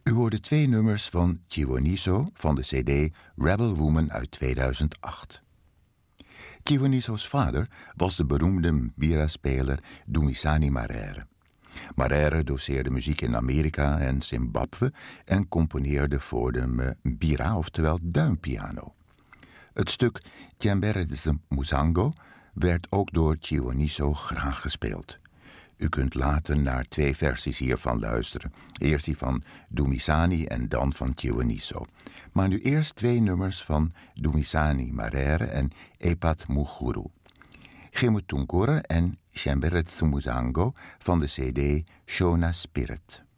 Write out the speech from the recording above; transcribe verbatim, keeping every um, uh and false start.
U hoorde twee nummers van Chiwoniso van de cd Rebel Woman uit tweeduizend acht. Chiwoniso's vader was de beroemde mbira-speler Dumisani Marere. Marere doseerde muziek in Amerika en Zimbabwe en componeerde voor de mbira, oftewel duimpiano. Het stuk Tjembere Muzango werd ook door Chiwoniso graag gespeeld. U kunt later naar twee versies hiervan luisteren. Eerst die van Dumisani en dan van Chiwoniso. Maar nu eerst twee nummers van Dumisani Marere en Epat Muguru. Gemutungure en Tjembere Muzango van de cd Shona Spirit.